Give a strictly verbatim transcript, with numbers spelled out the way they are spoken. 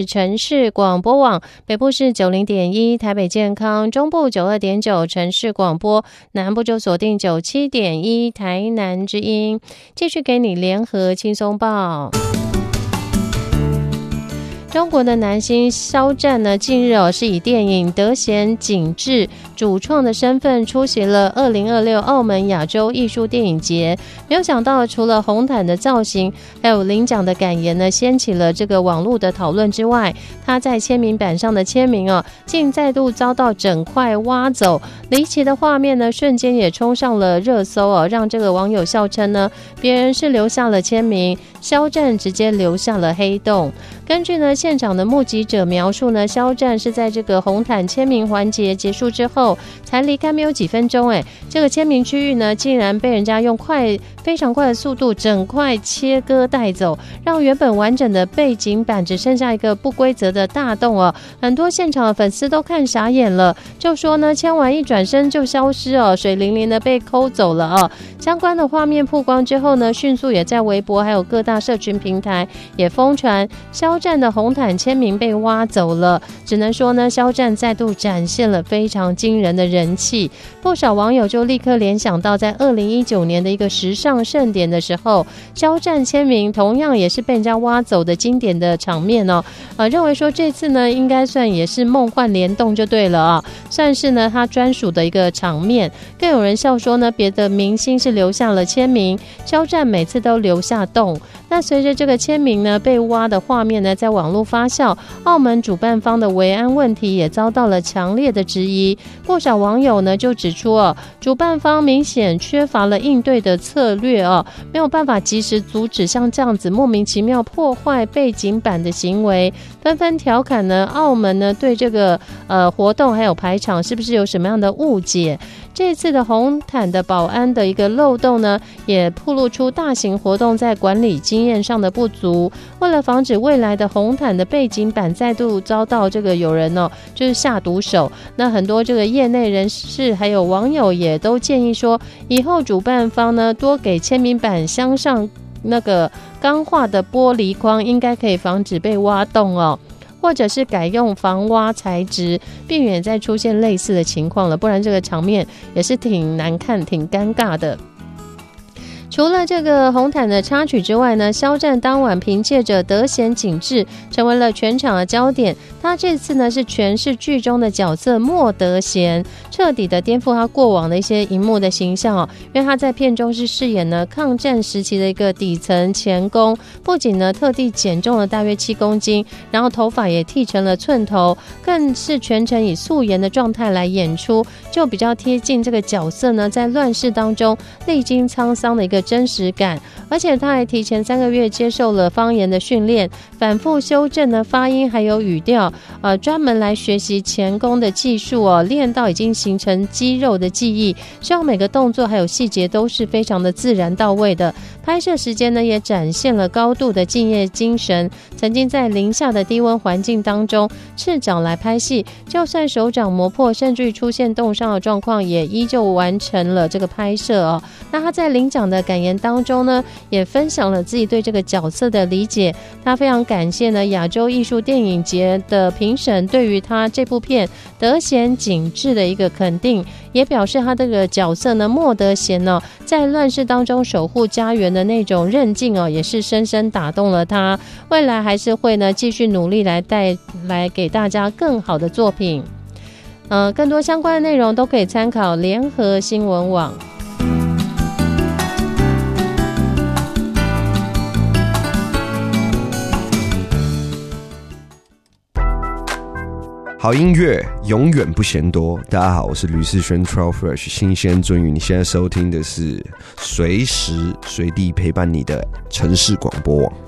城市广播网，北部是 九十点一 台北健康，中部 九十二点九 城市广播，南部就锁定 九十七点一 台南之音。继续给你联合轻松报。中国的男星肖战呢，近日哦是以电影德贤景致主创的身份出席了二零二六澳门亚洲艺术电影节。没有想到，除了红毯的造型，还有领奖的感言呢，掀起了这个网络的讨论之外，他在签名板上的签名哦，竟再度遭到整块挖走。离奇的画面呢，瞬间也冲上了热搜哦，让这个网友笑称呢，别人是留下了签名，肖战直接留下了黑洞。根据呢现场的目击者描述呢，肖战是在这个红毯签名环节结束之后才离开，没有几分钟，哎，这个签名区域呢，竟然被人家用快非常快的速度整块切割带走，让原本完整的背景板只剩下一个不规则的大洞哦。很多现场的粉丝都看傻眼了，就说呢，签完一转身就消失哦，水灵灵的被抠走了哦。相关的画面曝光之后呢，迅速也在微博还有各大社群平台也疯传肖战的红毯签名被挖走了。只能说呢，肖战再度展现了非常惊人的人气，不少网友就立刻联想到在二零一九年的一个时尚盛典的时候，肖战签名同样也是被人家挖走的经典的场面哦。呃，认为说这次呢，应该算也是梦幻联动就对了啊，算是呢他专属的一个场面。更有人笑说呢，别的明星是留下了签名，肖战每次都留下洞。那随着这个签名呢被挖的画面呢在网络发酵，澳门主办方的维安问题也遭到了强烈的质疑。不少网友呢就指出哦，主办方明显缺乏了应对的策略哦，没有办法及时阻止像这样子莫名其妙破坏背景板的行为，纷纷调侃呢澳门呢对这个呃活动还有排场是不是有什么样的误解。这次的红毯的保安的一个漏洞呢，也暴露出大型活动在管理经验上的不足。为了防止未来的红毯的背景板再度遭到这个有人哦，就是下毒手，那很多这个业内人士还有网友也都建议说，以后主办方呢多给签名板镶上那个钢化的玻璃框，应该可以防止被挖洞哦。或者是改用防挖材质，避免再出现类似的情况了，不然这个场面也是挺难看挺尴尬的。除了这个红毯的插曲之外呢，肖战当晚凭借着德贤景致成为了全场的焦点。他这次呢是诠释剧中的角色莫德贤，彻底的颠覆他过往的一些荧幕的形象哦。因为他在片中是饰演呢抗战时期的一个底层钳工，不仅呢特地减重了大约七公斤，然后头发也剃成了寸头，更是全程以素颜的状态来演出，就比较贴近这个角色呢在乱世当中历经沧桑的一个真实感。而且他还提前三个月接受了方言的训练，反复修正的发音还有语调，呃，专门来学习钳工的技术哦，练到已经形成肌肉的记忆，希望每个动作还有细节都是非常的自然到位的。拍摄时间呢也展现了高度的敬业精神，曾经在零下的低温环境当中赤脚来拍戏，就算手掌磨破甚至于出现冻伤的状况，也依旧完成了这个拍摄哦。那他在领奖的感言当中呢，也分享了自己对这个角色的理解。他非常感谢呢亚洲艺术电影节的评审对于他这部片德贤景致的一个肯定，也表示他这个角色呢莫德贤呢、哦、在乱世当中守护家园的那种韧劲哦，也是深深打动了他。未来还是会呢继续努力来带来给大家更好的作品。呃，更多相关的内容都可以参考联合新闻网。 好音乐永远不嫌多。大家好，我是吕世轩 Troll Fresh 新鲜鳟鱼。你现在收听的是随时随地陪伴你的城市广播网。